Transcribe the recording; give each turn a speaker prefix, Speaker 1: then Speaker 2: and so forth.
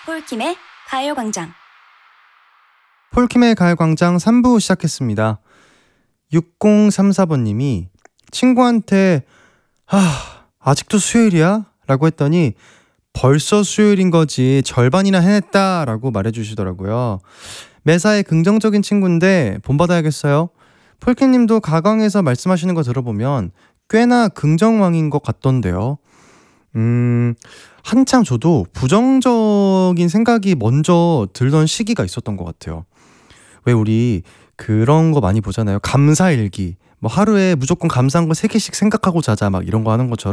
Speaker 1: 폴킴의 가요광장.
Speaker 2: 폴킴의 가요광장 3부 시작했습니다. 6034번님이 친구한테 아직도 수요일이야? 라고 했더니 벌써 수요일인 거지 절반이나 해냈다 라고 말해주시더라고요. 매사에 긍정적인 친구인데 본받아야겠어요. 폴킴님도 가광에서 말씀하시는 거 들어보면 꽤나 긍정왕인 것 같던데요. 한창 저도 부정적인 생각이 먼저 들던 시기가 있었던 것 같아요. 왜 우리 그런 거 많이 보잖아요. 감사일기. 뭐 하루에 무조건 감사한 거 3개씩 생각하고 자자 막 이런 거 하는 것처럼